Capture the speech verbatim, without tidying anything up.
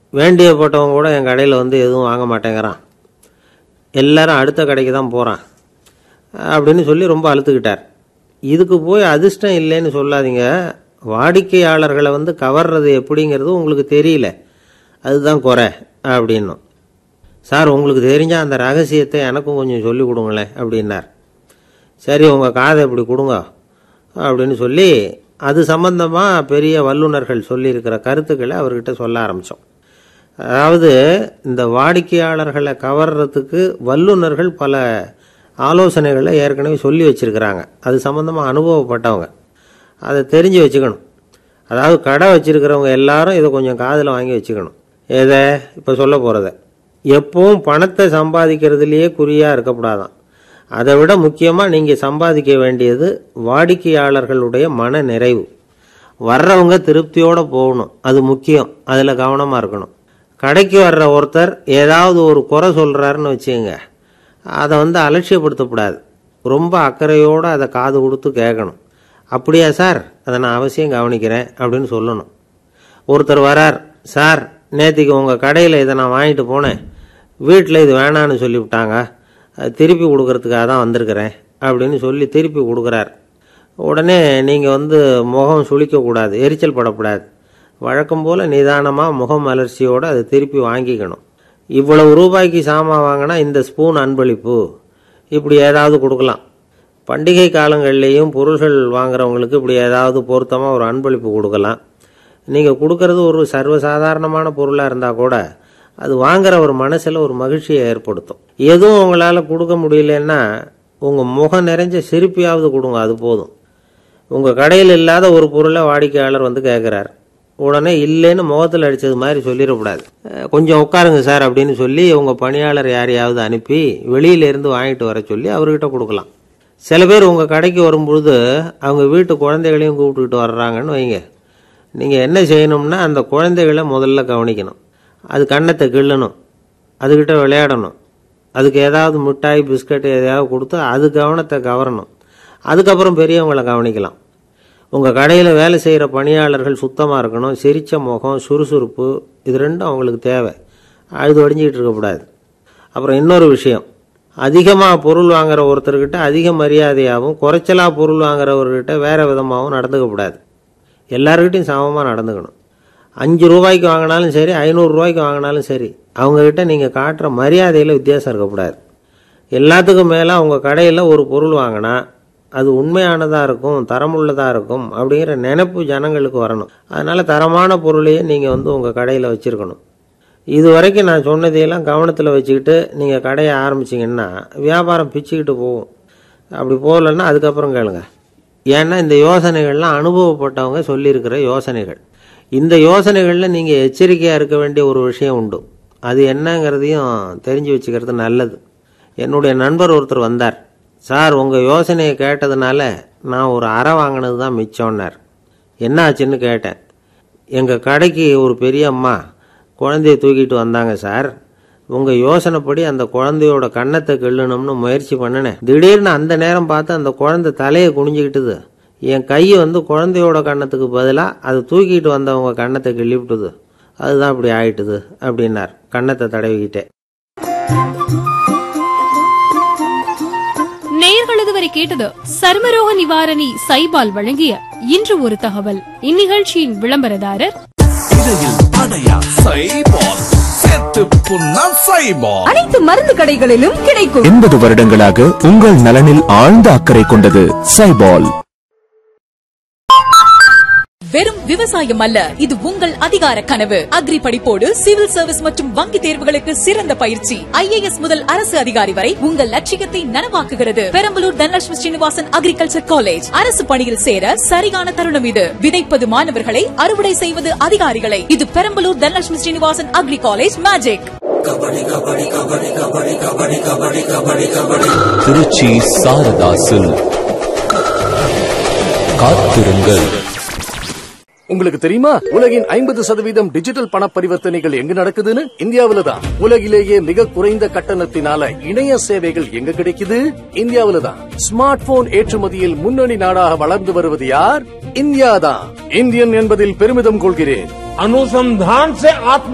வேண்டியப்பட்டவங்க கூட என் கடையில் வந்து எதுவும் வாங்க மாட்டேங்கிறான், எல்லாரும் அடுத்த கடைக்கு தான் போகிறான் அப்படின்னு சொல்லி ரொம்ப அழுத்துக்கிட்டார். இதுக்கு போய் அதிர்ஷ்டம் இல்லைன்னு சொல்லாதீங்க, வாடிக்கையாளர்களை வந்து கவர்றது எப்படிங்கிறது உங்களுக்கு தெரியல, அதுதான் குறை அப்படின்னும். சார் உங்களுக்கு தெரிஞ்சால் அந்த ரகசியத்தை எனக்கும் கொஞ்சம் சொல்லி கொடுங்களேன் அப்படின்னார். சரி உங்கள் காதை இப்படி கொடுங்க அப்படின்னு சொல்லி அது சம்பந்தமாக பெரிய வல்லுநர்கள் சொல்லியிருக்கிற கருத்துக்களை அவர்கிட்ட சொல்ல ஆரம்பித்தோம். அதாவது இந்த வாடிக்கையாளர்களை கவர்றதுக்கு வல்லுநர்கள் பல ஆலோசனைகளை ஏற்கனவே சொல்லி வச்சுருக்கிறாங்க, அது சம்பந்தமாக அனுபவப்பட்டவங்க, அதை தெரிஞ்சு வச்சுக்கணும். அதாவது கடை வச்சுருக்கிறவங்க எல்லாரும் இதை கொஞ்சம் காதில் வாங்கி வச்சுக்கணும். எதை இப்போ சொல்ல போகிறத, எப்பவும் பணத்தை சம்பாதிக்கிறதுலையே குறியாக இருக்கக்கூடாதான். அதை விட முக்கியமாக நீங்கள் சம்பாதிக்க வேண்டியது வாடிக்கையாளர்களுடைய மன நிறைவு. வர்றவங்க திருப்தியோடு போகணும், அது முக்கியம், அதில் கவனமாக இருக்கணும். கடைக்கு வர்ற ஒருத்தர் ஏதாவது ஒரு குறை சொல்கிறாருன்னு வச்சுங்க, அதை வந்து அலட்சியப்படுத்தக்கூடாது, ரொம்ப அக்கறையோடு அதை காது கொடுத்து கேட்கணும். அப்படியா சார், அதை நான் அவசியம் கவனிக்கிறேன் அப்படின்னு சொல்லணும். ஒருத்தர் வரார், சார் நேற்றுக்கு உங்கள் கடையில் இதை நான் வாங்கிட்டு போனேன், வீட்டில் இது வேணான்னு சொல்லிவிட்டாங்க, திருப்பி கொடுக்கறதுக்காக தான் வந்திருக்கிறேன் அப்படின்னு சொல்லி திருப்பி கொடுக்குறார். உடனே நீங்கள் வந்து முகம் சுளிக்கக்கூடாது, எரிச்சல் படக்கூடாது, வழக்கம் போல் நிதானமாக முகம் அலர்ச்சியோடு அதை திருப்பி வாங்கிக்கணும். இவ்வளவு ரூபாய்க்கு சாமான் வாங்கினா இந்த ஸ்பூன் அன்பளிப்பு, இப்படி ஏதாவது கொடுக்கலாம். பண்டிகை காலங்கள்லேயும் பொருள்கள் வாங்குறவங்களுக்கு இப்படி ஏதாவது பொருத்தமாக ஒரு அன்பளிப்பு கொடுக்கலாம். நீங்கள் கொடுக்கறது ஒரு சர்வசாதாரணமான பொருளாக இருந்தால் கூட அது வாங்குற ஒரு மனசில் ஒரு மகிழ்ச்சியை ஏற்படுத்தும். எதுவும் உங்களால் கொடுக்க முடியலன்னா உங்கள் முகம் நிறைஞ்ச சிரிப்பியாவது கொடுங்க, அது போதும். உங்கள் கடையில் இல்லாத ஒரு பொருளை வாடிக்கையாளர் வந்து கேட்குறார், உடனே இல்லைன்னு முகத்தில் அடித்தது மாதிரி சொல்லிடக்கூடாது. கொஞ்சம் உட்காருங்க சார் அப்படின்னு சொல்லி உங்கள் பணியாளர் யாரையாவது அனுப்பி வெளியிலேருந்து வாங்கிட்டு வர சொல்லி அவர்கிட்ட கொடுக்கலாம். சில பேர் உங்கள் கடைக்கு வரும்பொழுது அவங்க வீட்டு குழந்தைகளையும் கூப்பிட்டுக்கிட்டு வர்றாங்கன்னு வைங்க. நீங்கள் என்ன செய்யணும்னா அந்த குழந்தைகளை முதல்ல கவனிக்கணும், அது கண்ணத்தை கிள்ளணும், அதுக்கிட்ட விளையாடணும், அதுக்கு ஏதாவது மிட்டாய் பிஸ்கட் எதையாவது கொடுத்து அது கவனத்தை கவரணும். அதுக்கப்புறம் பெரியவங்களை கவனிக்கலாம். உங்கள் கடையில் வேலை செய்கிற பணியாளர்கள் சுத்தமாக இருக்கணும், சிரித்த முகம், சுறுசுறுப்பு, இது ரெண்டும் அவங்களுக்கு தேவை, அழுது வடிஞ்சிக்கிட்டு இருக்கக்கூடாது. அப்புறம் இன்னொரு விஷயம், அதிகமாக பொருள் வாங்குகிற ஒருத்தர்கிட்ட அதிக மரியாதையாகவும் குறைச்சலாக பொருள் வாங்குறவர்கிட்ட வேறு விதமாகவும் நடந்துக்கக்கூடாது. எல்லாருக்கிட்டையும் சமமாக நடந்துக்கணும். அஞ்சு ரூபாய்க்கு வாங்கினாலும் சரி, ஐநூறுரூவாய்க்கு வாங்கினாலும் சரி, அவங்கக்கிட்ட நீங்கள் காட்டுற மரியாதையில் வித்தியாசம் இருக்கக்கூடாது. எல்லாத்துக்கும் மேலே அவங்க கடையில் ஒரு பொருள் வாங்கினா அது உண்மையானதாக இருக்கும், தரமுள்ளதாக இருக்கும் அப்படிங்கிற நினைப்பு ஜனங்களுக்கு வரணும். அதனால் தரமான பொருளையே நீங்கள் வந்து உங்கள் கடையில் வச்சுருக்கணும். இது வரைக்கும் நான் சொன்னதையெல்லாம் கவனத்தில் வச்சுக்கிட்டு நீங்கள் கடையை ஆரம்பிச்சிங்கன்னா வியாபாரம் பிச்சுக்கிட்டு போகும். அப்படி போகலன்னா அதுக்கப்புறம் கேளுங்க. ஏன்னா இந்த யோசனைகள்லாம் அனுபவப்பட்டவங்க சொல்லியிருக்கிற யோசனைகள். இந்த யோசனைகளில் நீங்கள் எச்சரிக்கையாக இருக்க வேண்டிய ஒரு விஷயம் உண்டு, அது என்னங்கிறதையும் தெரிஞ்சு வச்சுக்கிறது நல்லது. என்னுடைய நண்பர் ஒருத்தர் வந்தார், சார் உங்கள் யோசனையை கேட்டதுனால நான் ஒரு அறை வாங்கினது தான் மிச்சம்னார். என்ன ஆச்சுன்னு கேட்டேன். எங்கள் கடைக்கு ஒரு பெரிய அம்மா குழந்தைய தூக்கிட்டு வந்தாங்க சார், உங்கள் யோசனைப்படி அந்த குழந்தையோட கன்னத்தை கிள்ளணும்னு முயற்சி பண்ணினேன். திடீர்னு அந்த நேரம் பார்த்து அந்த குழந்தை தலையை குனிஞ்சிக்கிட்டுது, என் கையை வந்து குழந்தையோட கன்னத்துக்கு பதிலாக அதை தூக்கிட்டு வந்தவங்க கன்னத்தை கிள்ளிவிட்டுது, அதுதான் அப்படி ஆயிட்டுது அப்படின்னார் கன்னத்தை தடவிக்கிட்டே. நேயர்கள் இதுவரை கேட்டது சர்மரோக நிவாரணி சைபால் வழங்கிய இன்று ஒரு தகவல். இந்நிகழ்ச்சியின் விளம்பரதாரர் அனைத்து மருந்து கடைகளிலும் கிடைக்கும். எண்பது வருடங்களாக உங்கள் நலனில் ஆழ்ந்த அக்கறை கொண்டது சைபால். வெறும் விவசாயம் அல்ல, இது உங்கள் அதிகார கனவு. அக்ரி படிப்போடு சிவில் சர்வீஸ் மற்றும் வங்கி தேர்வுகளுக்கு சிறந்த பயிற்சி. ஐ ஏ எஸ் முதல் அரசு அதிகாரி வரை உங்கள் லட்சியத்தை நனவாக்குகிறது. Perambalur Dhanalakshmi Srinivasan agriculture college. அரசு பணியில் சேர சரியான தருணம் இது. விதைப்பது மாணவர்களை, அறுவடை செய்வது அதிகாரிகளை. இது Perambalur Dhanalakshmi Srinivasan agri college magic. Trichy சாரதாசில் காத்திருங்கள். உங்களுக்கு தெரியுமா, உலகின் ஐம்பது சதவீதம் டிஜிட்டல் பண பரிவர்த்தனைகள் எங்க நடக்குதுன்னு? இந்தியாவில தான். உலகிலேயே மிக குறைந்த கட்டணத்தினால இணைய சேவைகள் எங்க கிடைக்குது? இந்தியாவில தான். ஸ்மார்ட் போன் ஏற்றுமதியில் முன்னணி நாடாக வளர்ந்து வருவது யார்? இந்தியா தான். இந்தியன் என்பதில் பெருமிதம் கொள்கிறேன். अनुसंधान से आत्म